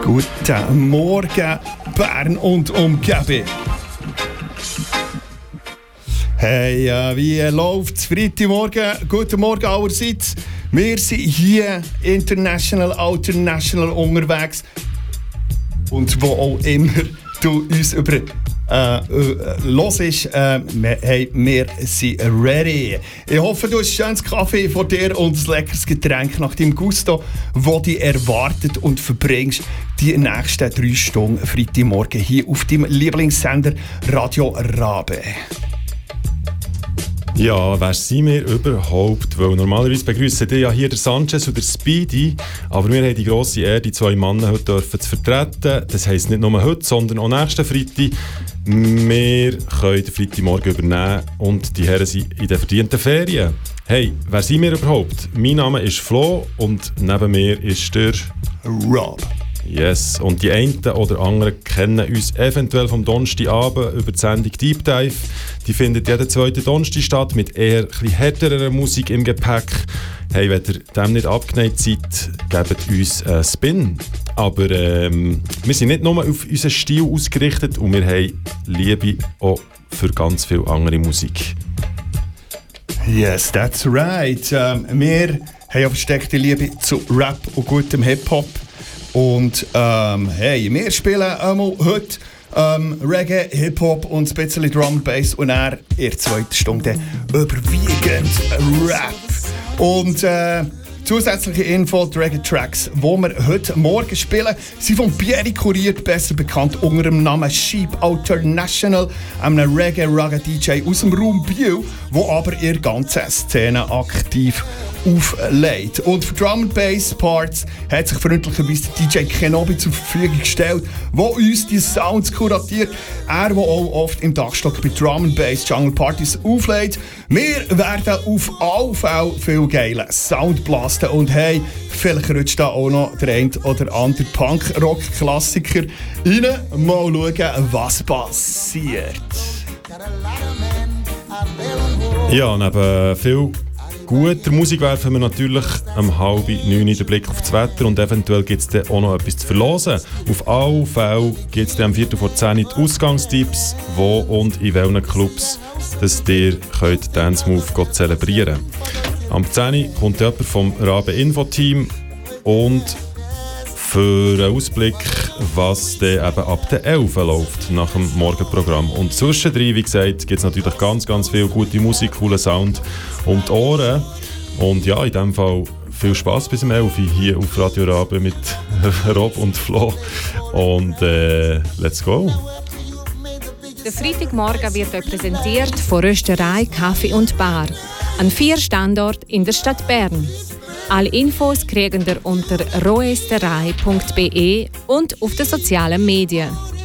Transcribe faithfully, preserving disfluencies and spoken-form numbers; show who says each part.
Speaker 1: Guten Morgen, Bern und Umgebung. Hey, äh, wie läuft's? Freitagmorgen, guten Morgen allerseits. Wir sind hier international, international unterwegs. Und wo auch immer du uns über äh, äh, los ist, äh, wir, hey, wir sind ready. Ich hoffe, du hast einen schönen Kaffee vor dir und ein leckeres Getränk nach deinem Gusto, das dich erwartet und verbringst die nächsten drei Stunden Freitagmorgen hier auf deinem Lieblingssender Radio Rabe.
Speaker 2: Ja, wer sind wir überhaupt? Weil normalerweise begrüßen die ja hier der Sanchez und der Speedy, aber wir haben die grosse Ehre, die zwei Männer heute dürfen zu vertreten. Das heisst nicht nur heute, sondern auch nächsten Freitag. Wir können den Freitagmorgen übernehmen und die Herren sind in den verdienten Ferien. Hey, wer sind wir überhaupt? Mein Name ist Flo und neben mir ist der
Speaker 1: Rob.
Speaker 2: Yes, und die einen oder anderen kennen uns eventuell vom Donnerstagabend über die Sendung Deep Dive. Die findet jeden zweiten Donnerstag statt mit eher etwas härterer Musik im Gepäck. Hey, wenn ihr dem nicht abgeneigt seid, gebt uns einen Spin. Aber ähm, wir sind nicht nur auf unseren Stil ausgerichtet und wir haben Liebe auch für ganz viel andere Musik.
Speaker 1: Yes, that's right. Ähm, wir haben eine versteckte Liebe zu Rap und gutem Hip-Hop. Und ähm, hey, wir spielen einmal heute ähm, Reggae, Hip-Hop und ein bisschen Drum and Bass und dann in der zweiten Stunde überwiegend Rap. Und äh, zusätzliche Info, die Reggae-Tracks, die wir heute Morgen spielen, sind von Pierre kuriert, besser bekannt unter dem Namen Sheep International, einem Reggae-Ragga-D J aus dem Raum Biel, der aber in der ganzen Szene aktiv auflegt. Und für Drum and Bass Parts hat sich freundlicherweise D J Kenobi zur Verfügung gestellt, der uns die Sounds kuratiert. Er, der auch oft im Dachstock bei Drum and Bass Jungle Partys auflegt. Wir werden auf alle Fälle viel geile Sound blasten und hey, vielleicht rutscht da auch noch der ein oder andere Punk-Rock-Klassiker rein. Mal schauen, was passiert.
Speaker 2: Ja, neben viel guter Musik werfen wir natürlich um halb neun den Blick auf das Wetter und eventuell gibt es dann auch noch etwas zu verlosen. Auf alle Fälle gibt es dann am Viertel vor zehn die Ausgangstipps, wo und in welchen Clubs dass ihr könnt Dance Move zelebrieren. Am zehn kommt jemand vom Rabe Info-Team und für einen Ausblick, was dann eben ab der elf läuft nach dem Morgenprogramm. Und zwischendrin, wie gesagt, gibt es natürlich ganz, ganz viel gute Musik, coolen Sound um die Ohren. Und ja, in diesem Fall viel Spass bis um elf hier auf Radio Rabe mit Rob und Flo. Und äh, let's go!
Speaker 3: Der Freitagmorgen wird euch präsentiert von Rösterei, Kaffee und Bar an vier Standorten in der Stadt Bern. Alle Infos kriegen ihr unter roesterei punkt b e und auf den sozialen Medien.